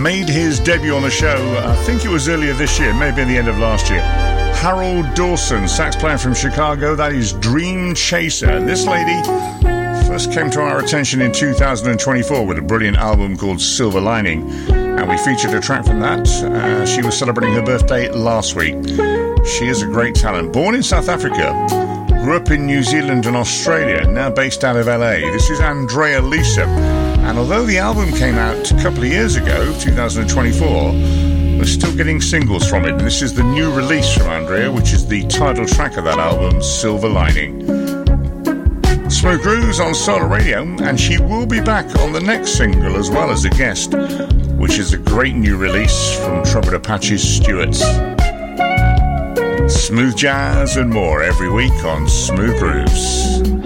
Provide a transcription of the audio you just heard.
made his debut on the show, I think it was earlier this year, maybe at the end of last year. Harold Dawson, sax player from Chicago, that is Dream Chaser. And this lady first came to our attention in 2024 with a brilliant album called Silver Lining. And we featured a track from that. She was celebrating her birthday last week. She is a great talent. Born in South Africa, grew up in New Zealand and Australia, now based out of LA. This is Andrea Lisa. And although the album came out a couple of years ago, 2024, we're still getting singles from it. And this is the new release from Andrea, which is the title track of that album, Silver Lining. Smooth Grooves on Solar Radio, and she will be back on the next single as well as a guest, which is a great new release from trumpeter Patches Stewart. Smooth jazz and more every week on Smooth Grooves.